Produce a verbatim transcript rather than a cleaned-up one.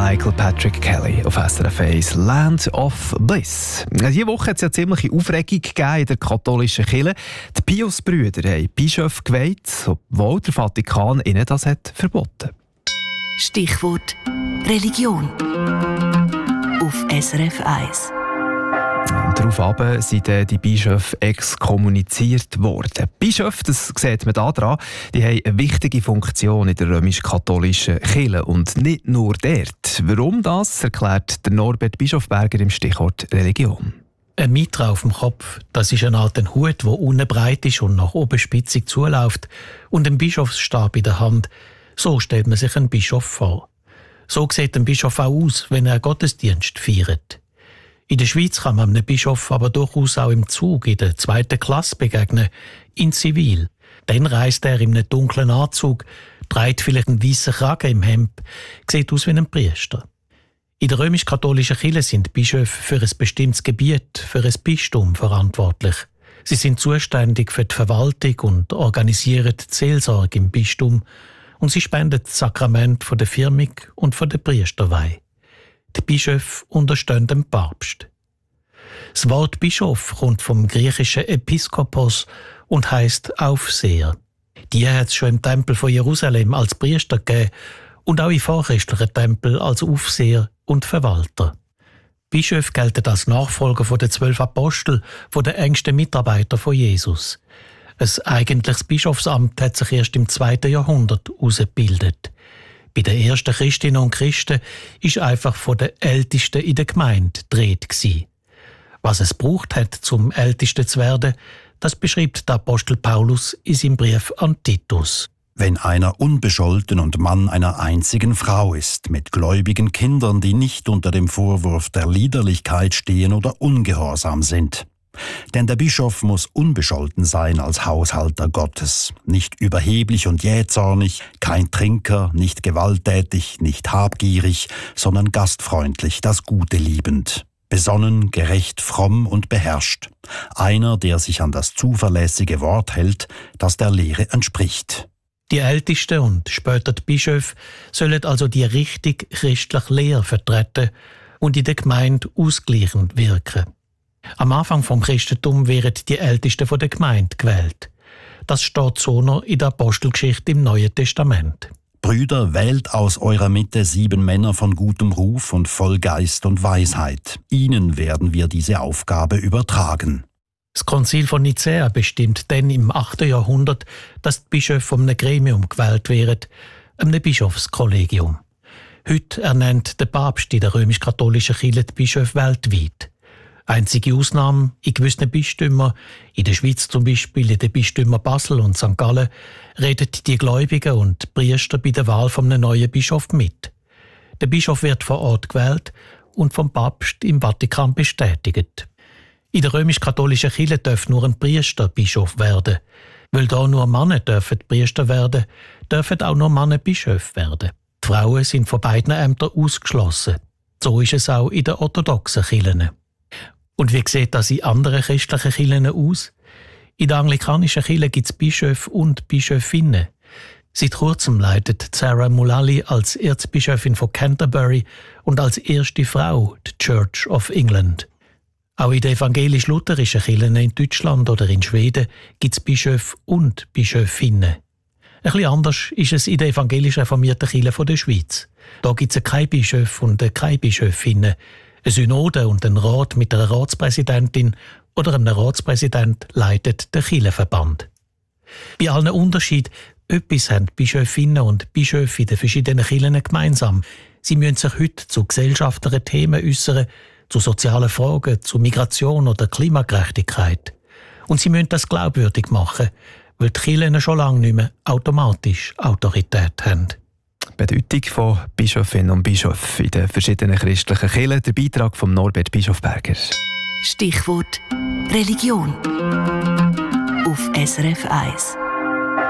Michael Patrick Kelly auf S R F eins, Land of Bliss. Diese Woche hat es ja ziemliche Aufregung gegeben in der katholischen Kirche. Die Pius-Brüder haben Bischöfe geweiht, obwohl der Vatikan ihnen das hat verboten. Stichwort Religion auf S R F eins. Daraufhin sind die Bischöfe exkommuniziert worden. Bischöfe, das sieht man da dran, die haben eine wichtige Funktion in der römisch-katholischen Kirche und nicht nur dort. Warum das, erklärt der Norbert Bischofberger im Stichwort Religion. Ein Mitra auf dem Kopf, das ist eine Art Hut, der unten breit ist und nach oben spitzig zuläuft, und ein Bischofsstab in der Hand. So stellt man sich einen Bischof vor. So sieht ein Bischof auch aus, wenn er Gottesdienst feiert. In der Schweiz kann man einem Bischof aber durchaus auch im Zug in der zweiten Klasse begegnen, in Zivil. Dann reist er in einem dunklen Anzug, trägt vielleicht einen weißen Kragen im Hemd, sieht aus wie ein Priester. In der römisch-katholischen Kirche sind Bischöfe für ein bestimmtes Gebiet, für ein Bistum verantwortlich. Sie sind zuständig für die Verwaltung und organisieren die Seelsorge im Bistum und sie spenden das Sakrament von der Firmung und von der Priesterweihe. Die Bischöfe unterstehen dem Papst. Das Wort Bischof kommt vom griechischen Episkopos und heisst Aufseher. Die hat es schon im Tempel von Jerusalem als Priester gegeben und auch in vorchristlichen Tempeln als Aufseher und Verwalter. Bischöfe gelten als Nachfolger der zwölf Apostel, von den engsten Mitarbeitern von Jesus. Ein eigentliches Bischofsamt hat sich erst im zweiten Jahrhundert herausgebildet. Bei den ersten Christinnen und Christen war einfach von den Ältesten in der Gemeinde die Rede gewesen. Was es braucht hat, zum Ältesten zu werden, das beschreibt der Apostel Paulus in seinem Brief an Titus. Wenn einer unbescholten und Mann einer einzigen Frau ist, mit gläubigen Kindern, die nicht unter dem Vorwurf der Liederlichkeit stehen oder ungehorsam sind. Denn der Bischof muss unbescholten sein als Haushalter Gottes, nicht überheblich und jähzornig, kein Trinker, nicht gewalttätig, nicht habgierig, sondern gastfreundlich, das Gute liebend, besonnen, gerecht, fromm und beherrscht, einer, der sich an das zuverlässige Wort hält, das der Lehre entspricht. Die Ältesten und später die Bischöfe sollen also die richtig christliche Lehre vertreten und in der Gemeinde ausgleichend wirken. Am Anfang vom Christentum werden die Ältesten von der Gemeinde gewählt. Das steht so noch in der Apostelgeschichte im Neuen Testament. Brüder, wählt aus eurer Mitte sieben Männer von gutem Ruf und voll Geist und Weisheit. Ihnen werden wir diese Aufgabe übertragen. Das Konzil von Nicäa bestimmt dann im achten Jahrhundert, dass die Bischöfe von einem Gremium gewählt werden, einem Bischofskollegium. Heute ernennt der Papst in der römisch-katholischen Kirche die Bischöfe weltweit. Einzige Ausnahme in gewissen Bistümern, in der Schweiz zum Beispiel, in den Bistümern Basel und Sankt Gallen, reden die Gläubigen und die Priester bei der Wahl von einem neuen Bischof mit. Der Bischof wird vor Ort gewählt und vom Papst im Vatikan bestätigt. In der römisch-katholischen Kirche darf nur ein Priester Bischof werden. Weil da nur Männer dürfen Priester werden, dürfen auch nur Männer Bischöfe werden. Die Frauen sind von beiden Ämtern ausgeschlossen. So ist es auch in den orthodoxen Kirchen. Und wie sieht das in anderen christlichen Kirchen aus? In der anglikanischen Kirche gibt es Bischöfe und Bischöfinnen. Seit kurzem leitet Sarah Mullally als Erzbischöfin von Canterbury und als erste Frau die Church of England. Auch in den evangelisch-lutherischen Kirchen in Deutschland oder in Schweden gibt es Bischöfe und Bischöfinnen. Ein bisschen anders ist es in der evangelisch-reformierten Kirche der Schweiz. Da gibt es keine Bischöfe und keine Bischöfinnen, eine Synode und ein Rat mit einer Ratspräsidentin oder einem Ratspräsident leitet der Kirchenverband. Bei allen Unterschieden, etwas haben Bischöfinnen und Bischöfe in den verschiedenen Kirchen gemeinsam. Sie müssen sich heute zu gesellschaftlichen Themen äußern, zu sozialen Fragen, zu Migration oder Klimagerechtigkeit. Und sie müssen das glaubwürdig machen, weil die Kirchen schon lange nicht mehr automatisch Autorität haben. Bedeutung von Bischöfinnen und Bischöfen in den verschiedenen christlichen Kirchen. Der Beitrag von Norbert Bischofberger. Stichwort Religion auf S R F eins.